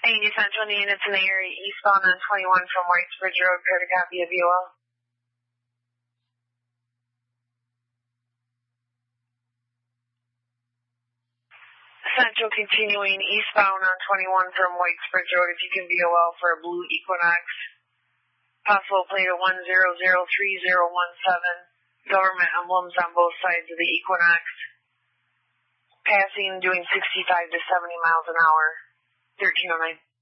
80 Central, the units in the area eastbound on 21 from Whitesbridge Road, clear to copy of UL. Central continuing eastbound on 21 from Whitesbridge Road, if you can VOL for a blue Equinox. Possible plate of 1003017. Government emblems on both sides of the Equinox. Passing, doing 65 to 70 miles an hour. 1309.